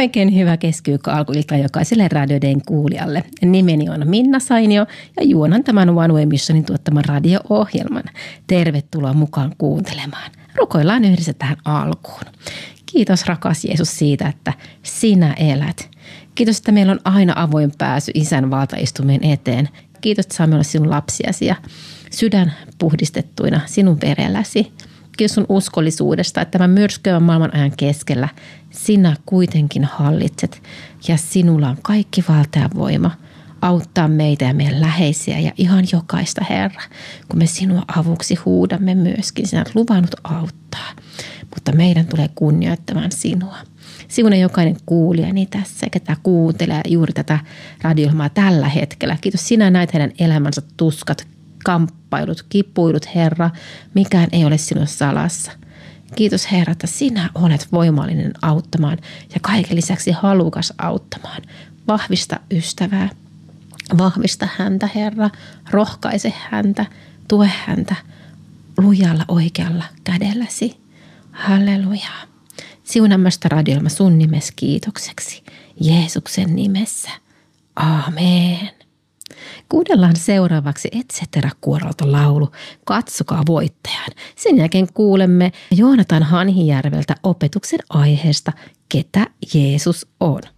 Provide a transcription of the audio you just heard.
Oikein hyvä keskiviikko-alkuilta jokaiselle Radio Dayn kuulijalle. Nimeni on Minna Sainio ja juonan tämän One Way Missionin tuottaman radio-ohjelman. Tervetuloa mukaan kuuntelemaan. Rukoillaan yhdessä tähän alkuun. Kiitos rakas Jeesus siitä, että sinä elät. Kiitos, että meillä on aina avoin pääsy Isän valtaistumien eteen. Kiitos, että saamme olla sinun lapsiasi ja sydän puhdistettuina sinun verelläsi. Kiitos sun uskollisuudesta, että tämän myrskyävän maailman ajan keskellä sinä kuitenkin hallitset ja sinulla on kaikki valta ja voima auttaa meitä ja meidän läheisiä ja ihan jokaista, Herra, kun me sinua avuksi huudamme myöskin. Sinä olet luvannut auttaa, mutta meidän tulee kunnioittamaan sinua. Siunaa jokainen kuulijani tässä, ketä kuuntelee juuri tätä radio-ohjelmaa tällä hetkellä. Kiitos, sinä näet heidän elämänsä tuskat, kamppailut, kipuilut, Herra. Mikään ei ole sinun salassa. Kiitos, Herra, että sinä olet voimallinen auttamaan ja kaiken lisäksi halukas auttamaan. Vahvista ystävää, vahvista häntä, Herra, rohkaise häntä, tue häntä lujalla oikealla kädelläsi. Halleluja. Siunaamasta radio-ohjelma sun nimesi kiitokseksi. Jeesuksen nimessä. Aamen. Kuunnellaan seuraavaksi Et cetera-kuorolta laulu Katsokaa voittajan. Sen jälkeen kuulemme Joonatan Hanhijärveltä opetuksen aiheesta Ketä Jeesus on.